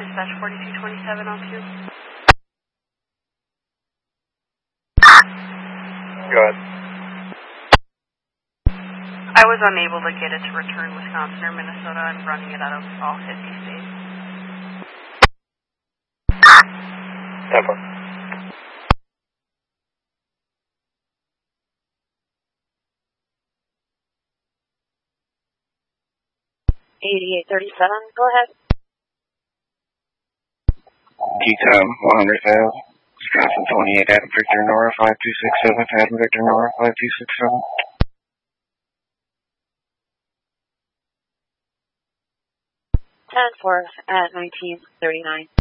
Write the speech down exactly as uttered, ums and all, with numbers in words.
dispatch forty-two twenty-seven on Q. Go ahead. I was unable to get it to return Wisconsin or Minnesota. I'm running it out of all fifty states. ten four. eighty-eight thirty-seven, go ahead. T-time one hundred thousand. Wisconsin twenty-eight, Adam Victor Nora five two six seven, Adam Victor Nora five two six seven. ten four at nineteen thirty-nine.